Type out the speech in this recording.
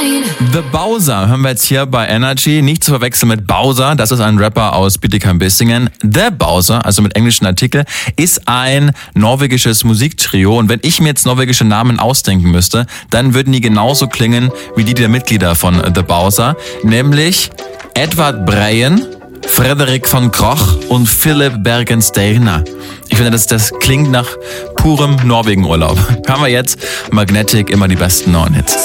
The Bowser hören wir jetzt hier bei Energy. Nicht zu verwechseln mit Bowser, das ist ein Rapper aus Bietigheim-Bissingen. The Bowser, also mit englischen Artikel, ist ein norwegisches Musiktrio. Und wenn ich mir jetzt norwegische Namen ausdenken müsste, dann würden die genauso klingen wie die der Mitglieder von The Bowser. Nämlich Edvard Breien, Frederik von Kroch und Philip Bergensteiner. Ich finde, das klingt nach purem Norwegen-Urlaub. Hören wir jetzt Magnetic, immer die besten neuen Hits.